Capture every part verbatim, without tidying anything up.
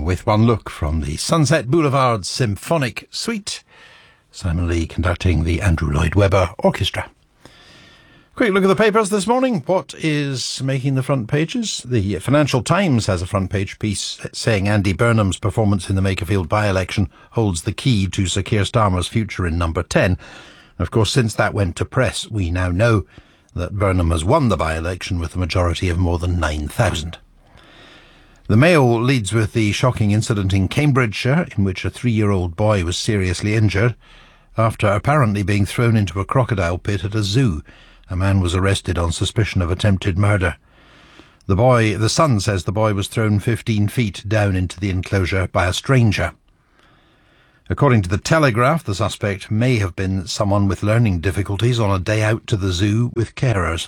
with one look from the Sunset Boulevard Symphonic Suite. Simon Lee conducting the Andrew Lloyd Webber Orchestra. Quick look at the papers this morning. What is making the front pages? The Financial Times has a front page piece saying Andy Burnham's performance in the Makerfield by-election holds the key to Sir Keir Starmer's future in number ten. Of course, since that went to press, we now know that Burnham has won the by-election with a majority of more than nine thousand. The Mail leads with the shocking incident in Cambridgeshire, in which a three-year-old boy was seriously injured after apparently being thrown into a crocodile pit at a zoo. A man was arrested on suspicion of attempted murder. The boy, the Sun says the boy was thrown fifteen feet down into the enclosure by a stranger. According to the Telegraph, the suspect may have been someone with learning difficulties on a day out to the zoo with carers.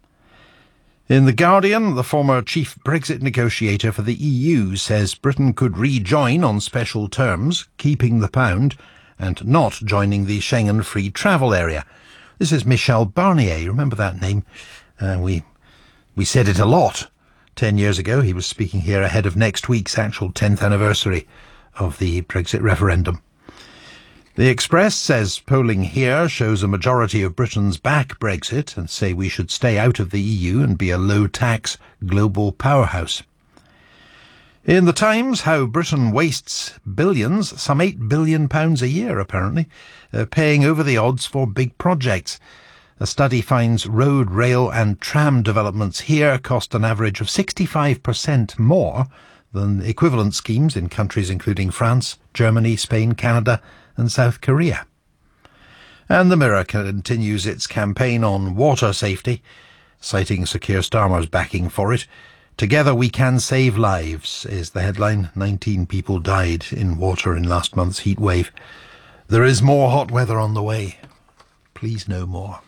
In The Guardian, the former chief Brexit negotiator for the E U says Britain could rejoin on special terms, keeping the pound, and not joining the Schengen free travel area. This is Michel Barnier. Remember that name? Uh, we we said it a lot ten years ago. He was speaking here ahead of next week's actual tenth anniversary of the Brexit referendum. The Express says polling here shows a majority of Britons back Brexit and say we should stay out of the E U and be a low-tax global powerhouse. In the Times, how Britain wastes billions, some eight billion pounds a year apparently, uh, paying over the odds for big projects. A study finds road, rail and tram developments here cost an average of sixty-five percent more than equivalent schemes in countries including France, Germany, Spain, Canada and South Korea. And the Mirror continues its campaign on water safety, citing Sir Keir Starmer's backing for it. Together we can save lives, is the headline. nineteen people died in water in last month's heat wave. There is more hot weather on the way. Please no more.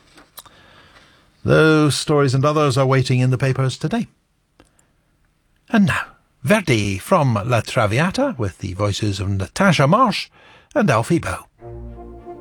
Those stories and others are waiting in the papers today. And now, Verdi from La Traviata with the voices of Natasha Marsh and Alfie Boe.